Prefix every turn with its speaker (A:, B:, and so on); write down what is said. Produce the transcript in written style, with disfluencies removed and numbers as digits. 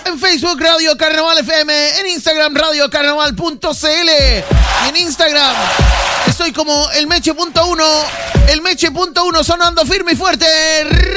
A: En Facebook, Radio Carnaval FM. En Instagram, radiocarnaval.cl. Y en Instagram estoy como elmeche.1. Elmeche.1 sonando firme y fuerte.